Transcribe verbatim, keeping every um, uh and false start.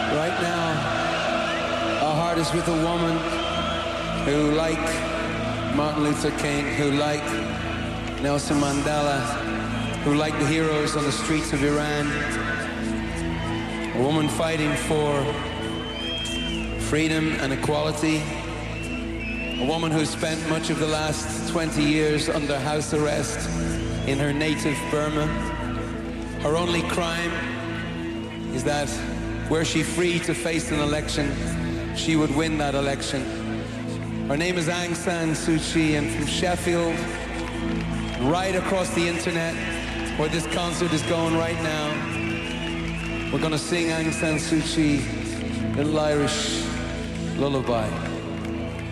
Right now, our heart is with a woman who, like Martin Luther King, who, like Nelson Mandela, who, like the heroes on the streets of Iran, a woman fighting for freedom and equality, a woman who spent much of the last twenty years under house arrest in her native Burma. Her only crime is that were she free to face an election, she would win that election. Her name is Aung San Suu Kyi, and from Sheffield, right across the internet, where this concert is going right now, we're going to sing Aung San Suu Kyi, little Irish lullaby.